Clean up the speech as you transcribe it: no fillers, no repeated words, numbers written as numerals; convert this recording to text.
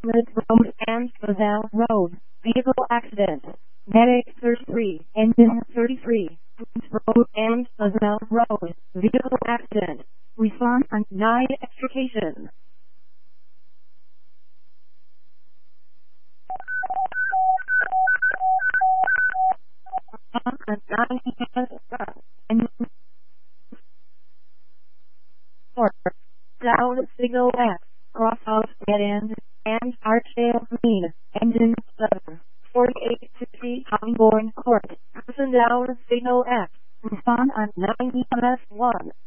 Smith Road and Gazelle Road. Vehicle accident. Medic 33, engine 33. Smith Road and Gazelle Road. Vehicle accident. Respond on 9 extrication. On 9 engine 4. Down signal X. Crosshouse dead end and Archdale Green. Engine 7. 4860 Hongbourne Court. Person down signal X. Respond on 9 EMS 1.